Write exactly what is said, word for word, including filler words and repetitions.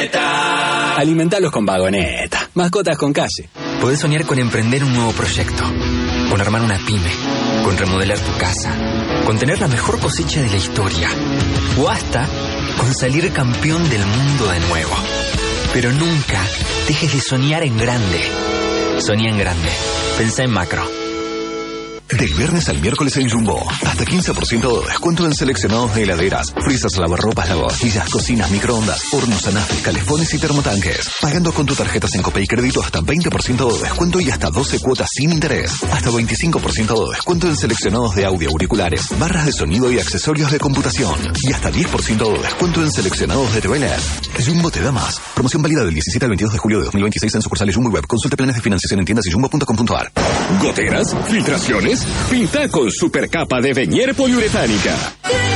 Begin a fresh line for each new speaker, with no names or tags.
Vagoneta.
Alimentalos con Vagoneta. Mascotas con calle.
Podés soñar con emprender un nuevo proyecto, con armar una pyme, con remodelar tu casa, con tener la mejor cosecha de la historia, o hasta con salir campeón del mundo de nuevo. Pero nunca dejes de soñar en grande. Soñá en grande. Pensá en macro.
Del viernes al miércoles en Jumbo, hasta quince por ciento de descuento en seleccionados de heladeras, frisas, lavarropas, lavavajillas, cocinas, microondas, hornos, anafes, calefones y termotanques. Pagando con tu tarjeta Sencope y crédito hasta veinte por ciento de descuento y hasta doce cuotas sin interés. Hasta veinticinco por ciento de descuento en seleccionados de audio, auriculares, barras de sonido y accesorios de computación. Y hasta diez por ciento de descuento en seleccionados de T V L E D. Jumbo te da más. Promoción válida del diecisiete al veintidós de julio de dos mil veintiséis en sucursales Jumbo y Web. Consulte planes de financiación en tiendas y jumbo punto com punto a r.
¿Goteras? ¿Filtraciones? Pinta con supercapa de Venier poliuretánica.